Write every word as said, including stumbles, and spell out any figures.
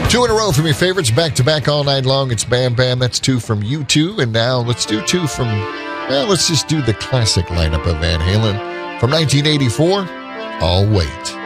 Two in a row from your favorites, back-to-back all night long. It's Bam Bam. That's two from U two. And now let's do two from, well, let's just do the classic lineup of Van Halen. From nineteen eighty-four, I'll Wait.